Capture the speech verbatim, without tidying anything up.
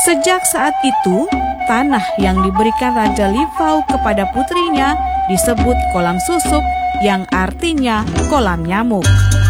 Sejak saat itu, tanah yang diberikan Raja Livau kepada putrinya disebut kolam susuk, yang artinya kolam nyamuk.